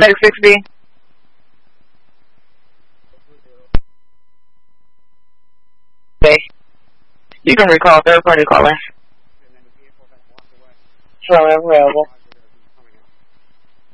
Medic 6B. Okay. You can recall third party caller. So available.